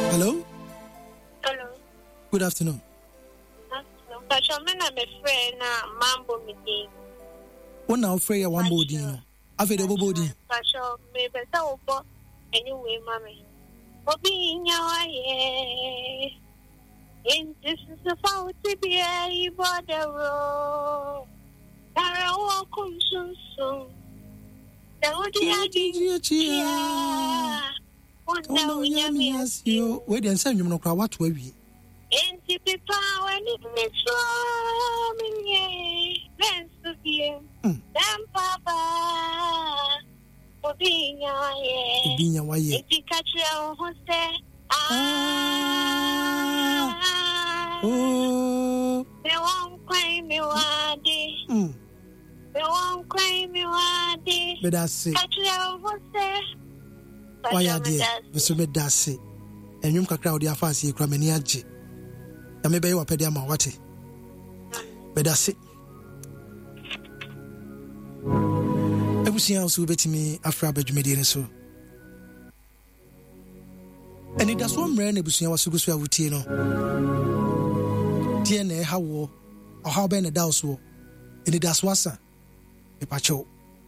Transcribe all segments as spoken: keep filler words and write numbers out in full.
Hello? Hello. Good afternoon. Afternoon. I'm a friend, Mambo meeting. One now, Freya, one body. I've had a body. Passion, maybe so, but anyway, Mammy. Obi in your in this is a foul to be a border road. I walk on soon soon. The would you cheer? One now, yummy as you. Wait and send you no crowd what we. In the power, it makes from me. Let's be them, Papa. Obi in your way. If you catch your horse, ah, oh, they won't claim me one day. They won't claim me one day. But that's it. Catch your horse. Why are they? Mister Medasi, and you can crowd your fancy, Crameniaji. I may be your pediama, what it? But that's it. Everything else will bet me after a bedroom median so. And it does one rain, a bushing was supposed to have Tino. D N A, how war, or how Ben a douse war, and it does wassa. A pacho.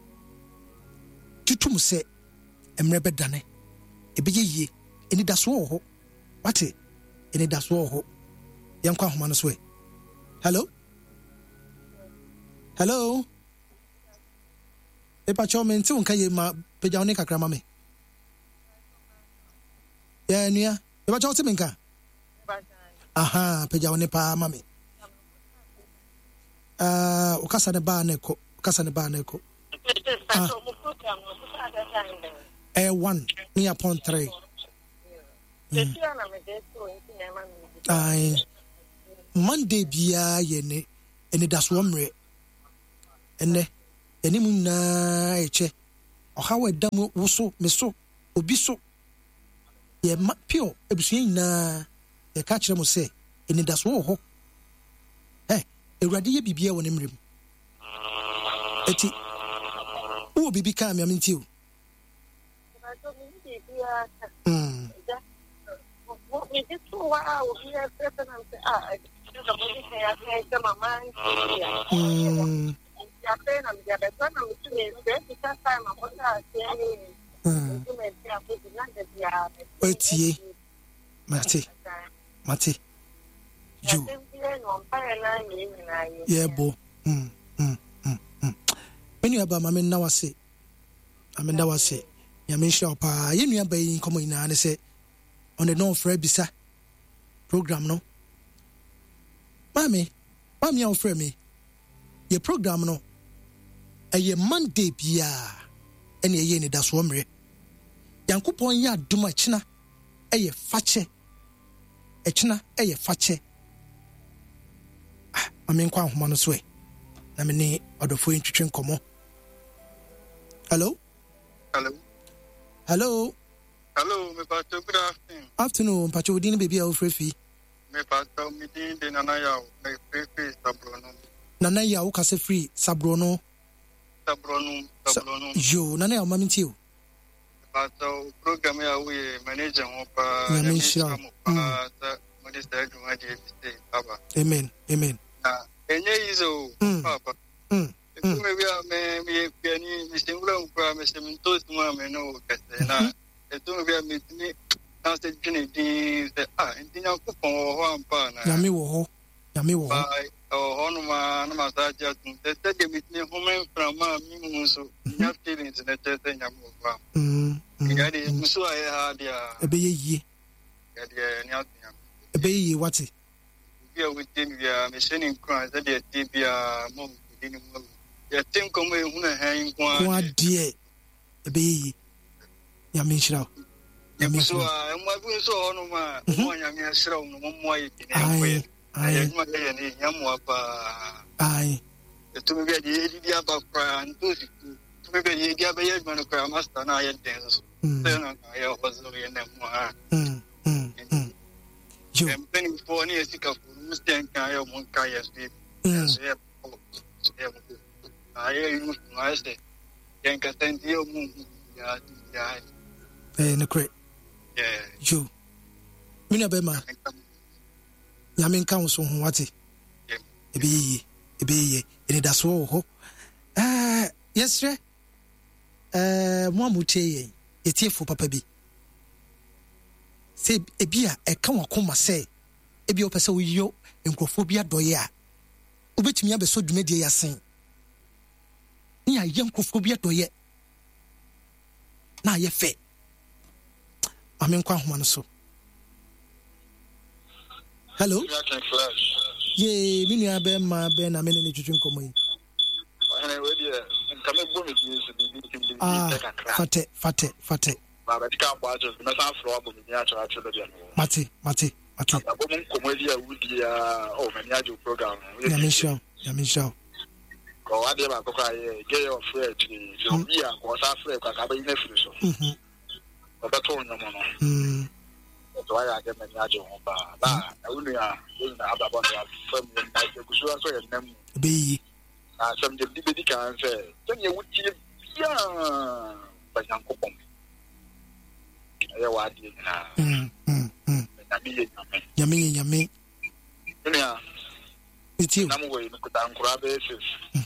Tutum say, and Rebbe Dane. A big ye, and it does war. What it? And it does war. Young Quahman's way. Hello? Hello? E pacho me nti unka ye ma peja oni kakra ma me. Ya nua, e pacho ti me nka. Aha, peja oni pa ma me. Ah, o kasa ne ba na ko, o kasa ne ba na ko. Eh one, ni upon three. Ai. Monday bia ye ne, ene das wo mre. Ene enimu na eche oha wedam woso meso obi so ye ma pio ebusuyin na ye ka kire mo se eni das wo ho eh ewrade ye bibia woni mrem eti wo bibi ka mi aminti o mm me disse wow we are certain ah mm ya pena ya persona mtume ndio sasa makosa yani mtume pia kujinanga dia etie mate mate ju yebo mm mm mm enu aba mame na wase ame na wase ya me sure pa yenu aba yin komo ina ne se on the non frère bisa program no mame mame ya frère me ye program no eye Monday bia ene eye ne da so mre yankopon ya aduma china eye fache echina eye fache ah amen kwa homa no so e na me ne odofo ntwetwe nkomo. Hello hello hello hello me pastor, good afternoon afternoon pacho din baby a ofrefi me pastor me din de nana ya me free sabrono nana ya wo kase free sabrono sabrono sabrono yo nana ya maminti o pastor program ya we manager ho pa ya me sure pa ta modesta eduma de stay baba amen amen ah enye izo papa mm me bia me me piani me singula un me seminto tuma me no kase na eto me bia me tini na se jene di se ah endinya ko pon ho ampa na ya me wo ho ya me wo ho oh ono ma na massage atun te te de mitni human from ma mi muso nya feelings na te te nya mo ba mm ya de muso aye ha dia ebe ye yi ya de nya nya ebe ye wati bia wutin bia me shenin kran ze de ti bia mo dini mo ya tin ko mo hu na han kwa kwa die ebe ye ya me shira ya muso a mo bu so ono ma mo nya me shira no mo mo aye ni ko ai ma de ni nya mo pa ai eto me bia de di aba kwa ntosi tu me bia de di aba ye ma kwa master na ye den so na ya ozo ye na mo ha mm mm yo em beni for ni esika for musten kan ya mo ka ya so so ya so ya mo ai mu ma este yen ka tenti yo mu ya ya eh no great yeah yo Mina bema. Nyame nka wo so ho wate. Ebe ye, ebe ye, ene da so ho. Eh, yesre. Eh, mo amutie ye. Yetiefo papa bi. Se ebia e ka wakoma se ebia opese wo yo enkrofo bia doye a. Obetumi abeso dwumedie yasen. Ni aye enkrofo bia doye. Na ye fe. Amen kwa homa no so. Hello. Ye, mini abe ma be na me ne twetwe nkomo yi. Ah, fate, fate, fate. Mate, mate, mate. Yamisha, Yamisha. Go ade ba ko kai gay of friend ni so bia ko sa friend ka ka ba ina firi so. Mhm. Obato nyomo no. Mhm. So I get me ajo ho ba. Ba, na unu ya, unu na aba bon ya fam ni na je kusu so ye nam. Be. Ah, some de di be kan say. So ye wuti bia ba yankopom. Aye wa di na. Mhm. Mhm. Na bi ye nyame. Nyame nyame. Unu ya. It's you. Namu we no kuta nkura be sis.